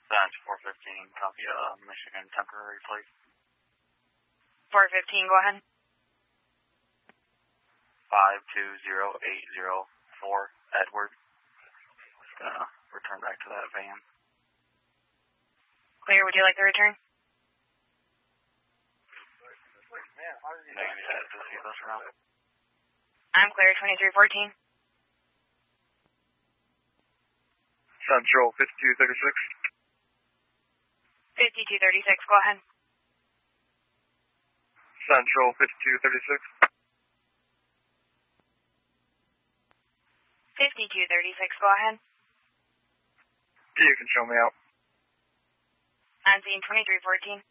That's 415, copy Michigan temporary plate. 415, go ahead. 520804, Edward. Return back to that van. Clear, would you like the return? I'm clear, 2314. Central 5236. 5236, go ahead. Central 5236. 5236, go ahead. You can show me out. I'm seeing 2314.